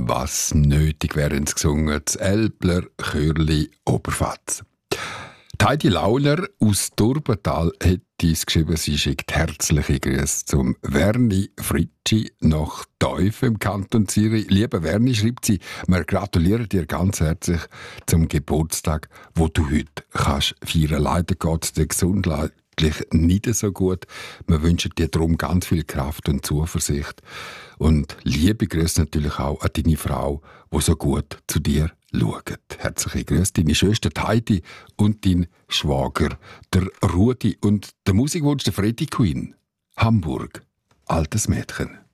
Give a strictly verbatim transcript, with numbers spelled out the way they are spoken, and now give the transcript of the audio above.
was nötig wäre, gesungen, das Elbler Chörli Oberfatz. Heidi Launer aus Turbental hat uns geschrieben, sie schickt herzliche Grüße zum Werni Fritschi nach Teufen im Kanton Zürich. Lieber Werni, schreibt sie, wir gratulieren dir ganz herzlich zum Geburtstag, wo du heute kannst feiern. Leider geht es dir gesundheitlich nicht so gut. Wir wünschen dir darum ganz viel Kraft und Zuversicht. Und liebe Grüße natürlich auch an deine Frau, die so gut zu dir schaut. Herzliche Grüße, deine Schwester Heidi und dein Schwager, der Rudi. Und der Musikwunsch der Freddy Queen. Hamburg, altes Mädchen.